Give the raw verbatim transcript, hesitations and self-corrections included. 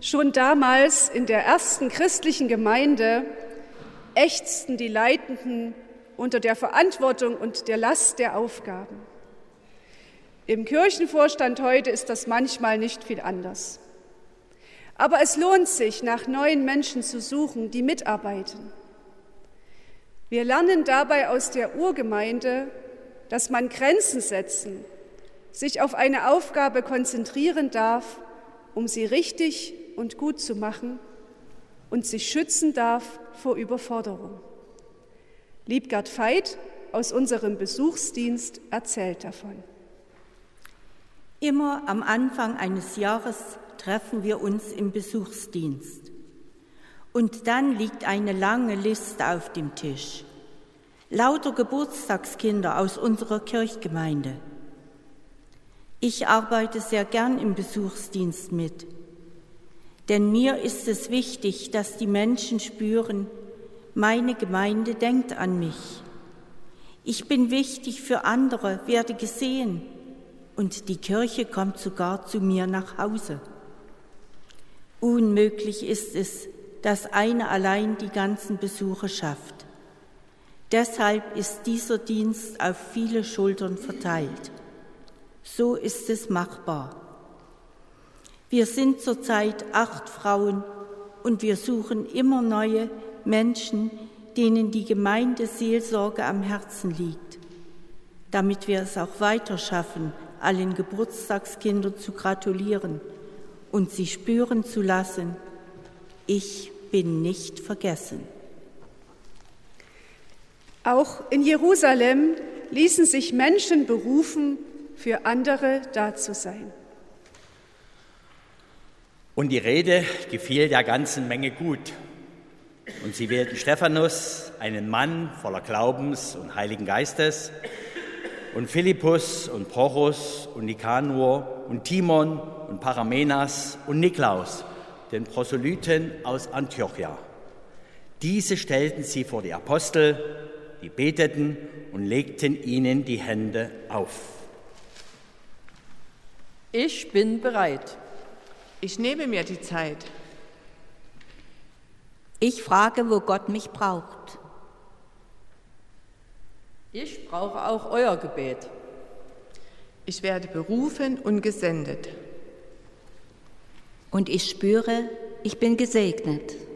Schon damals in der ersten christlichen Gemeinde ächzten die Leitenden unter der Verantwortung und der Last der Aufgaben. Im Kirchenvorstand heute ist das manchmal nicht viel anders. Aber es lohnt sich, nach neuen Menschen zu suchen, die mitarbeiten. Wir lernen dabei aus der Urgemeinde, dass man Grenzen setzen, sich auf eine Aufgabe konzentrieren darf, um sie richtig und gut zu machen und sich schützen darf vor Überforderung. Liebgard Veit aus unserem Besuchsdienst erzählt davon. Immer am Anfang eines Jahres treffen wir uns im Besuchsdienst. Und dann liegt eine lange Liste auf dem Tisch. Lauter Geburtstagskinder aus unserer Kirchgemeinde. Ich arbeite sehr gern im Besuchsdienst mit, denn mir ist es wichtig, dass die Menschen spüren, meine Gemeinde denkt an mich. Ich bin wichtig für andere, werde gesehen und die Kirche kommt sogar zu mir nach Hause. Unmöglich ist es, dass eine allein die ganzen Besuche schafft. Deshalb ist dieser Dienst auf viele Schultern verteilt. So ist es machbar. Wir sind zurzeit acht Frauen und wir suchen immer neue Menschen, denen die Gemeindeseelsorge am Herzen liegt, damit wir es auch weiter schaffen, allen Geburtstagskindern zu gratulieren und sie spüren zu lassen, ich bin nicht vergessen. Auch in Jerusalem ließen sich Menschen berufen, für andere da zu sein. Und die Rede gefiel der ganzen Menge gut. Und sie wählten Stephanus, einen Mann voller Glaubens und Heiligen Geistes, und Philippus und Prochus und Nikanor und Timon und Paramenas und Niklaus, den Proselyten aus Antiochia. Diese stellten sie vor die Apostel, die beteten und legten ihnen die Hände auf. Ich bin bereit. Ich nehme mir die Zeit. Ich frage, wo Gott mich braucht. Ich brauche auch euer Gebet. Ich werde berufen und gesendet. Und ich spüre, ich bin gesegnet.